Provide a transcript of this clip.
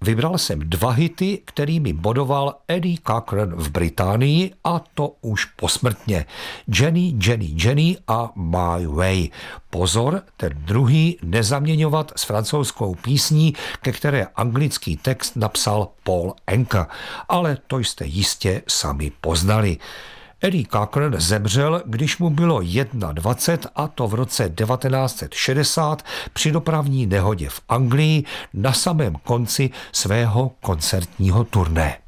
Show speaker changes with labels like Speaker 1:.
Speaker 1: Vybral jsem 2 hity, kterými bodoval Eddie Cochran v Británii, a to už posmrtně. Jenny, Jenny, Jenny a My Way. Pozor, ten druhý nezaměňovat s francouzskou písní, ke které anglický text napsal Paul Anka. Ale to jste jistě sami poznali. Eddie Cochran zemřel, když mu bylo 21, a to v roce 1960 při dopravní nehodě v Anglii na samém konci svého koncertního turné.